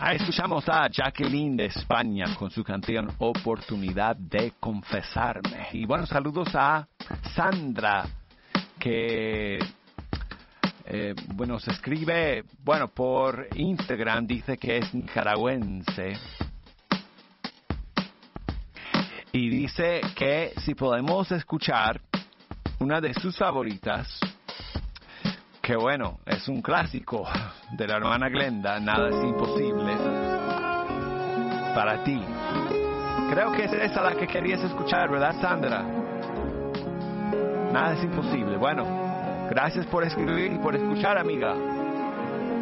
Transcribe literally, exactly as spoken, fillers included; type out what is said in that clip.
Ahí escuchamos a Jacqueline de España con su canción Oportunidad de Confesarme. Y bueno, saludos a Sandra, que eh, bueno, se escribe, bueno, por Instagram, dice que es nicaragüense. Y dice que si podemos escuchar una de sus favoritas, que bueno, es un clásico de la hermana Glenda, Nada es imposible, para ti. Creo que es esa la que querías escuchar, ¿verdad, Sandra? Nada es imposible. Bueno, gracias por escribir y por escuchar, amiga.